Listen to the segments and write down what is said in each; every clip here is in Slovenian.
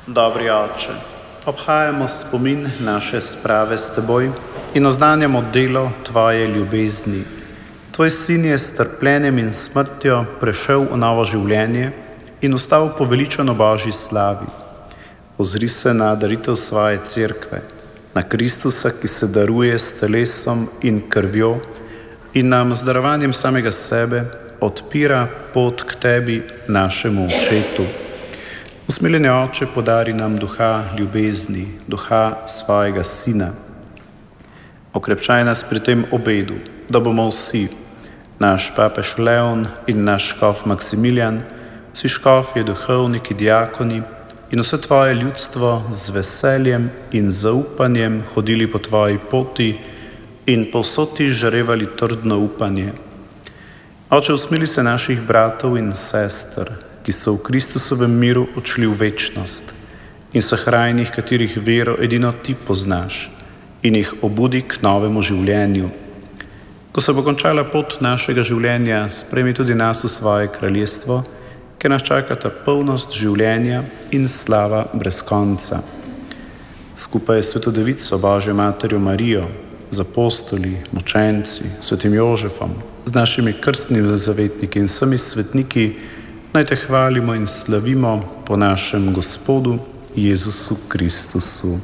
Dobri Oče, obhajamo spomin naše sprave s Teboj in oznanjamo delo Tvoje ljubezni. Tvoj sin je s trpljenjem in smrtjo prešel v novo življenje in ostal poveličan v Božji slavi. Ozri se na daritev svoje cerkve, na Kristusa, ki se daruje s telesom in krvjo in nam z darovanjem samega sebe odpira pot k Tebi, našemu Očetu. Usmiljeni Oče, podari nam duha ljubezni, duha svojega Sina. Okrepčaj nas pri tem obedu, da bomo vsi, naš papež Leon in naš škof Maksimilijan, vsi škofje, duhovniki, diakoni in vse Tvoje ljudstvo z veseljem in zaupanjem hodili po Tvoji poti in povsod Ti žarevali trdno upanje. Oče, usmili se naših bratov in sester, ki so v Kristusovem miru odšli v večnost in sahrajnih, katerih vero edino Ti poznaš, in jih obudi k novemu življenju. Ko se bo končala pot našega življenja, sprejmi tudi nas v svoje kraljestvo, ker nas čakata polnost življenja in slava brez konca. Skupaj s Sveto Devico, Božjo Materjo Marijo, z apostoli, mučenci, svetim Jožefom, z našimi krstnimi zavetniki in vsemi svetniki, naj Te hvalimo in slavimo po našem Gospodu Jezusu Kristusu.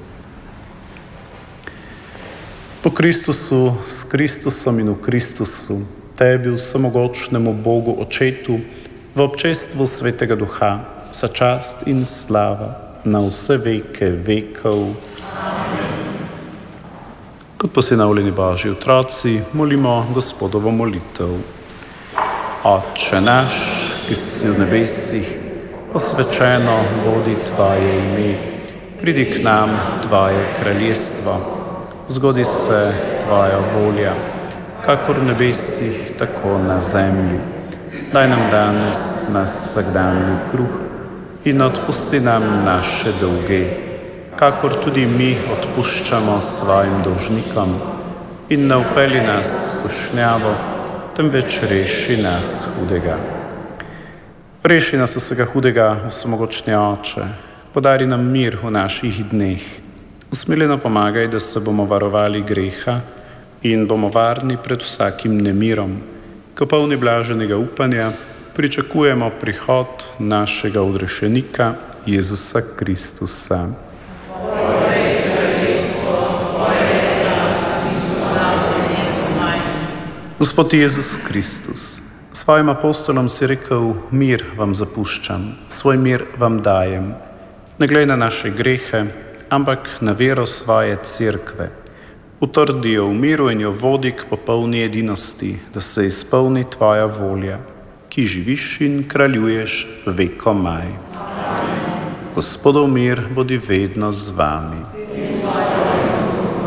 Po Kristusu, s Kristusom in v Kristusu, Tebi, vsemogočnemu Bogu Očetu, v občestvu Svetega Duha, vsa čast in slava na vse veke vekov. Kot posinovljeni Božji otroci, molimo Gospodovo molitev. Oče naš, ki si v nebesih, posvečeno bodi Tvoje ime. Pridi k nam Tvoje kraljestvo. Zgodi se Tvoja volja, kakor v nebesih, tako na zemlji. Daj nam danes naš vsakdanji kruh in odpusti nam naše dolge, kakor tudi mi odpuščamo svojim dolžnikom, in ne vpelji nas v skušnjavo, temveč reši nas hudega. Reši nas vsega hudega, vsemogočni Oče, podari nam mir v naših dneh. Usmiljeno pomagaj, da se bomo varovali greha in bomo varni pred vsakim nemirom, ko polni blaženega upanja pričakujemo prihod našega odrešenika Jezusa Kristusa. Gospod Jezus Kristus, svojim apostolom si rekel, mir vam zapuščam, svoj mir vam dajem. Ne glej na naše grehe, ampak na vero svoje cerkve. Utrdi jo v miru in jo vodi k popolni edinosti, da se izpolni Tvoja volja, ki živiš in kraljuješ vekomaj. Gospodov mir bodi vedno z vami.